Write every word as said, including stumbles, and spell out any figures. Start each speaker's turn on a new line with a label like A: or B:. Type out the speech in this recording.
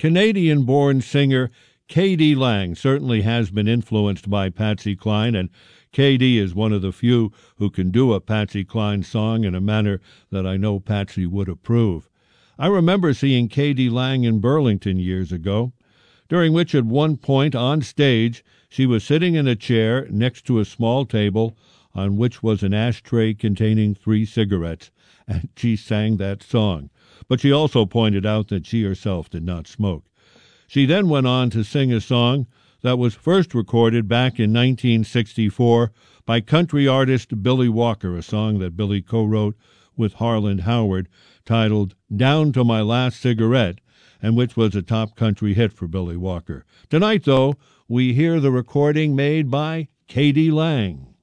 A: Canadian-born singer K D. Lang certainly has been influenced by Patsy Cline, and K D is one of the few who can do a Patsy Cline song in a manner that I know Patsy would approve. I remember seeing K D. Lang in Burlington years ago, during which at one point on stage she was sitting in a chair next to a small table on which was an ashtray containing three cigarettes, and she sang that song. But she also pointed out that she herself did not smoke. She then went on to sing a song that was first recorded back in nineteen sixty-four by country artist Billy Walker, a song that Billy co-wrote with Harland Howard, titled Down to My Last Cigarette, and which was a top country hit for Billy Walker. Tonight, though, we hear the recording made by K D. Lang.